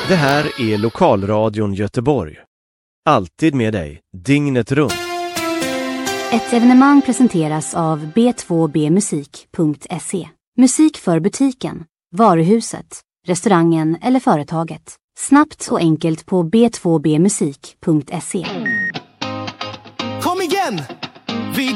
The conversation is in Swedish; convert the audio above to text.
Det här är Lokalradion Göteborg. Alltid med dig, dygnet runt. Ett evenemang presenteras av b2bmusik.se. Musik för butiken, varuhuset, restaurangen eller företaget. Snabbt och enkelt på b2bmusik.se. Kom igen!